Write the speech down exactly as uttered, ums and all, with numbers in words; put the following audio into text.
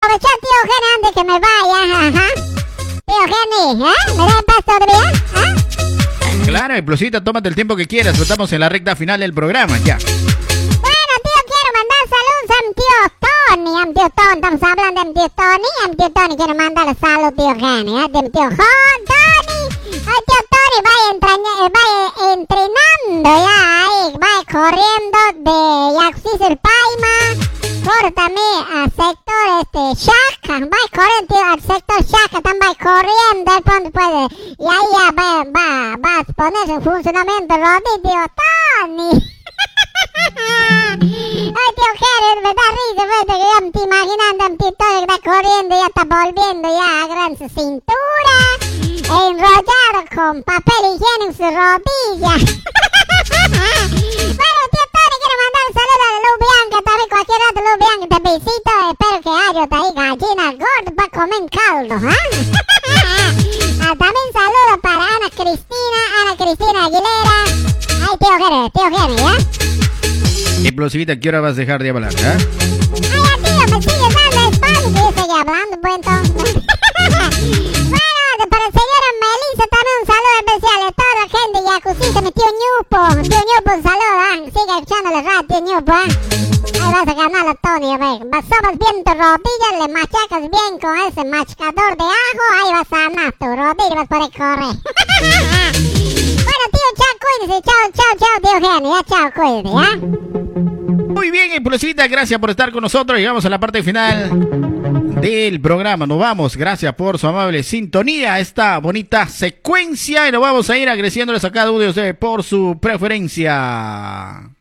aprovechar, tío Gene, antes que me vaya. Ajá. Tío Gene, ¿eh? ¿Me da en paz todavía? ¿Eh? Claro, Explosita, tómate el tiempo que quieras. Estamos en la recta final del programa, ya. Bueno, tío, quiero mandar saludos a mi tío Tony. A mi tío Tony, estamos hablando de mi tío Tony. A mi tío Tony quiero mandarle saludos, tío Gene, ¿eh? De mi tío Jon, Tony. Ay, tío Tony, vaya, entraña, vaya entrenando ya, ahí, vaya corriendo de Yaxis el Paima. Córtame al sector este Shaka, va corriendo tío, al sector Shaka, también va corriendo, el pronto puede, y ahí ya va, va, va a ponerse en funcionamiento el rodillo, tío Tony. Ay, tío Jerry, me da risa, vete, que yo me estoy imaginando a mi tío Tony que está corriendo, ya está volviendo ya a gran su cintura, enrollado con papel higiénico en su rodilla. Bueno, tío Tony, quiero mandar un saludo a Luz Bianca, también cualquier rato Luz Bianca, te visito, espero que haya ahí gallina gorda para comer caldo, ¿ah? Ah, también saludo para Ana Cristina, Ana Cristina Aguilera. Ay, tío Jerry, tío Jerry, ¿ya? Explosivita, ¿qué hora vas a dejar de hablar, eh? Ay, ya, tío, me sigues dando espacio, que yo estoy hablando, pues entonces. Bueno, para la señora Melissa también un saludo especial a toda la gente y a Cusita, mi tío Ñupo. Tío Ñupo, un saludo, ¿ah? Sigue escuchando la radio, tío Ñupo, ¿ah? Ahí vas a ganar a Tony, a ver. Sobas bien tu rodilla, le machacas bien con ese machacador de ajo, ahí vas a ganar tu rodilla y vas a poder correr. Bueno, tío, chao, cuídese, chao, chao, chao, tío Genio, ya, chao, cuídese, ¿ah? Muy bien, Explosivita, gracias por estar con nosotros. Llegamos a la parte final del programa. Nos vamos, gracias por su amable sintonía a esta bonita secuencia y nos vamos a ir agradeciéndoles a cada uno de ustedes por su preferencia.